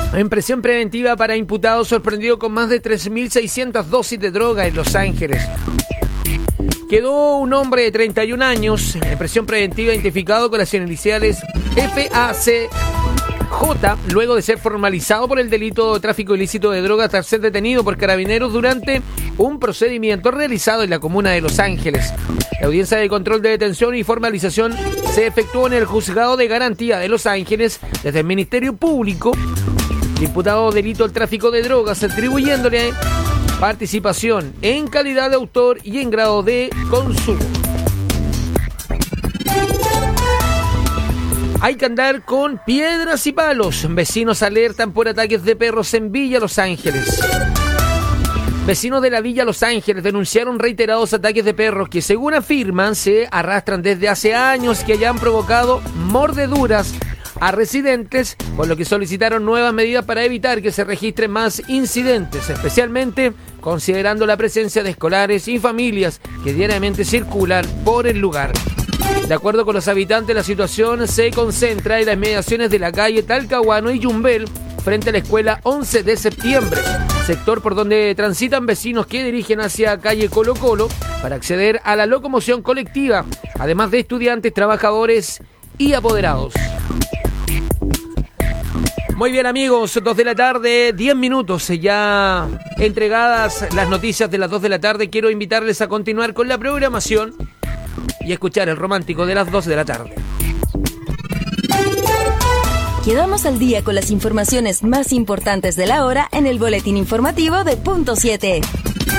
En prisión preventiva para imputado sorprendido con más de 3.600 dosis de droga en Los Ángeles. Quedó un hombre de 31 años en prisión preventiva identificado con las iniciales FACJ luego de ser formalizado por el delito de tráfico ilícito de drogas tras ser detenido por carabineros durante un procedimiento realizado en la comuna de Los Ángeles. La audiencia de control de detención y formalización se efectuó en el Juzgado de Garantía de Los Ángeles desde el Ministerio Público. El imputado delito del tráfico de drogas atribuyéndole participación en calidad de autor y en grado de consumo. Hay que andar con piedras y palos. Vecinos alertan por ataques de perros en Villa Los Ángeles. Vecinos de la Villa Los Ángeles denunciaron reiterados ataques de perros que, según afirman, se arrastran desde hace años, que hayan provocado mordeduras a residentes, por lo que solicitaron nuevas medidas para evitar que se registren más incidentes, especialmente considerando la presencia de escolares y familias que diariamente circulan por el lugar. De acuerdo con los habitantes, la situación se concentra en las inmediaciones de la calle Talcahuano y Yumbel, frente a la escuela 11 de septiembre, sector por donde transitan vecinos que dirigen hacia calle Colo Colo para acceder a la locomoción colectiva, además de estudiantes, trabajadores y apoderados. Muy bien, amigos, 2 de la tarde, 10 minutos, ya entregadas las noticias de las 2 de la tarde. Quiero invitarles a continuar con la programación y escuchar el romántico de las 2 de la tarde. Quedamos al día con las informaciones más importantes de la hora en el boletín informativo de Punto 7.